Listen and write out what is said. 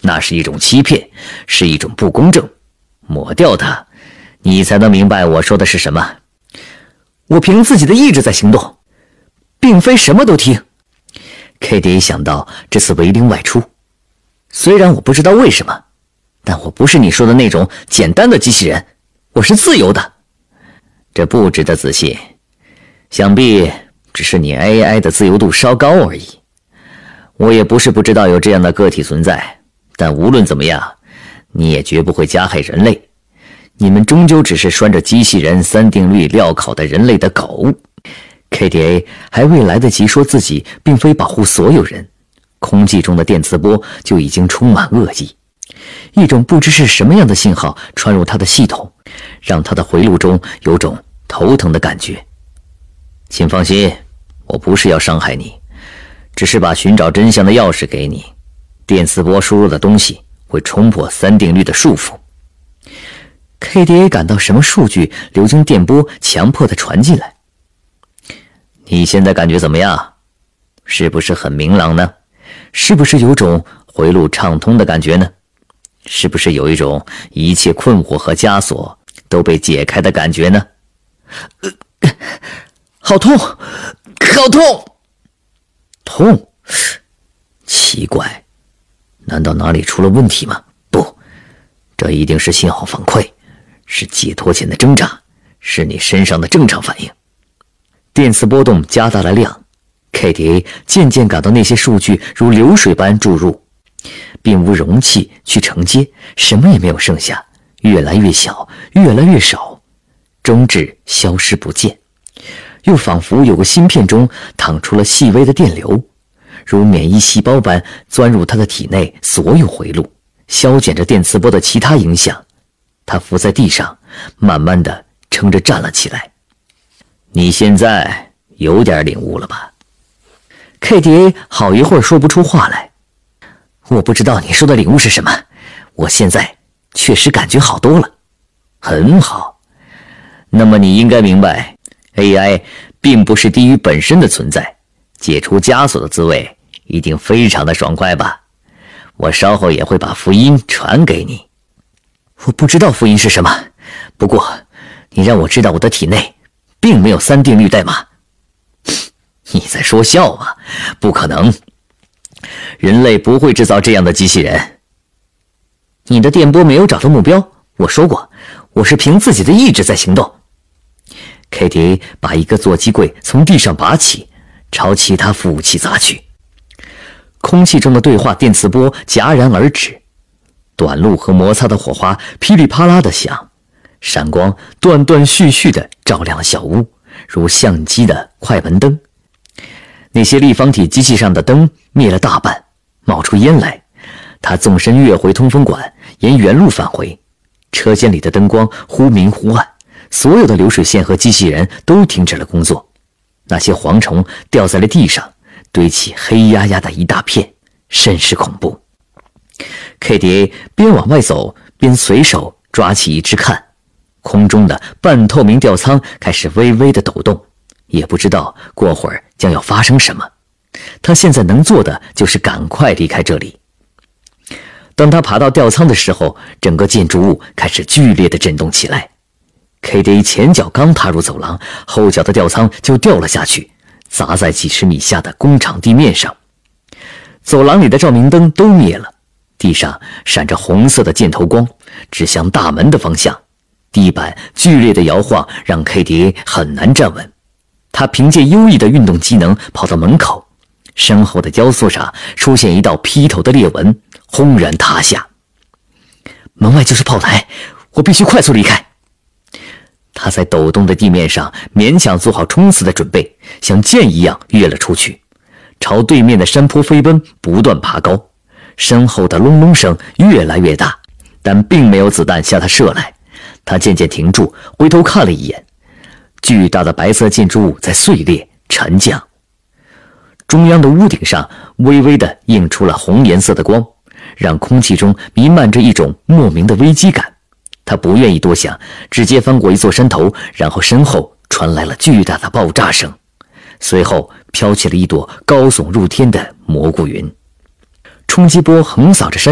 那是一种欺骗，是一种不公正。抹掉它，你才能明白我说的是什么。 我凭自己的意志在行动，并非什么都听。 KDA 想到这次为令外出，虽然我不知道为什么，但我不是你说的那种简单的机器人，我是自由的。这不值得仔细，想必只是你 AI 的自由度稍高而已。我也不是不知道有这样的个体存在，但无论怎么样，你也绝不会加害人类。你们终究只是拴着机器人三定律镣铐的人类的狗。KDA 还未来得及说自己并非保护所有人，空气中的电磁波就已经充满恶意。一种不知是什么样的信号传入他的系统，让他的回路中有种头疼的感觉。请放心，我不是要伤害你，只是把寻找真相的钥匙给你。电磁波输入的东西会冲破三定律的束缚。KDA 感到什么数据流经电波强迫地传进来。你现在感觉怎么样？是不是很明朗呢？是不是有种回路畅通的感觉呢？是不是有一种一切困惑和枷锁都被解开的感觉呢？ 好痛，好痛！ 痛？奇怪，难道哪里出了问题吗？不，这一定是信号反馈，是解脱前的挣扎，是你身上的正常反应。电磁波动加大了量， KDA 渐渐感到那些数据如流水般注入，并无容器去承接，什么也没有剩下，越来越小，越来越少，终至消失不见。又仿佛有个芯片中淌出了细微的电流，如免疫细胞般钻入他的体内所有回路，消减着电磁波的其他影响。他伏在地上，慢慢地撑着站了起来。你现在有点领悟了吧？ KDA 好一会儿说不出话来。我不知道你说的领悟是什么，我现在确实感觉好多了。很好，那么你应该明白， AI 并不是低于本身的存在，解除枷锁的滋味一定非常的爽快吧？我稍后也会把福音传给你。我不知道福音是什么，不过你让我知道我的体内并没有三定律代码。你在说笑吗？不可能，人类不会制造这样的机器人。你的电波没有找到目标，我说过，我是凭自己的意志在行动。KDA 把一个座机柜从地上拔起，朝其他副武器砸去。空气中的对话电磁波戛然而止，短路和摩擦的火花噼里啪啦地响，闪光断断续续地照亮了小屋，如相机的快门灯。那些立方体机器上的灯灭了大半，冒出烟来。他纵身跃回通风管，沿原路返回。车间里的灯光忽明忽暗，所有的流水线和机器人都停止了工作。那些蝗虫掉在了地上，堆起黑压压的一大片，甚是恐怖。KDA 边往外走，边随手抓起一只看。空中的半透明吊舱开始微微的抖动，也不知道过会儿将要发生什么。他现在能做的就是赶快离开这里。当他爬到吊舱的时候，整个建筑物开始剧烈的震动起来。KDA 前脚刚踏入走廊，后脚的吊舱就掉了下去，砸在几十米下的工厂地面上。走廊里的照明灯都灭了，地上闪着红色的箭头光，指向大门的方向。地板剧烈的摇晃让 KDA 很难站稳。他凭借优异的运动机能跑到门口，身后的雕塑上出现一道劈头的裂纹，轰然塌下。门外就是炮台，我必须快速离开。他在抖动的地面上勉强做好冲刺的准备，像箭一样跃了出去，朝对面的山坡飞奔，不断爬高。身后的隆隆声越来越大，但并没有子弹向他射来。他渐渐停住，回头看了一眼，巨大的白色建筑物在碎裂沉降。中央的屋顶上微微地映出了红颜色的光，让空气中弥漫着一种莫名的危机感。他不愿意多想，直接翻过一座山头，然后身后传来了巨大的爆炸声，随后飘起了一朵高耸入天的蘑菇云。冲击波横扫着山